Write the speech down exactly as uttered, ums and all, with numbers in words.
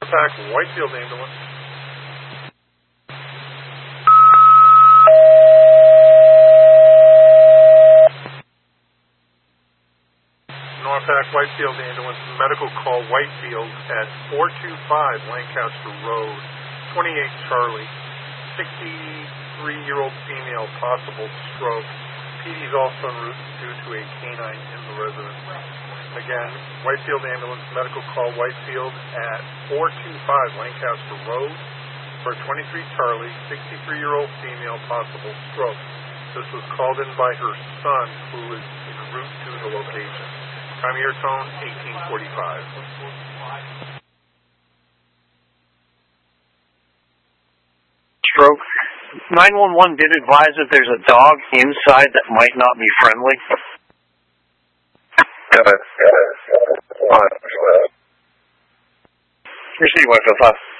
Pack, Whitefield ambulance. Norpac, Whitefield ambulance, medical call Whitefield at four two five Lancaster Road, twenty-eight Charlie, sixty-three-year-old female, possible stroke. P D's also en route due to a canine in the residence. Again, Whitefield ambulance, medical call Whitefield at four two five Lancaster Road for twenty-three Charlie, sixty-three-year-old female, possible stroke. This was called in by her son, who is en route to the location. Time of your tone, eighteen forty-five. Stroke. nine one one did advise that there's a dog inside that might not be friendly. Got it. Got it. Receive Whitefield five.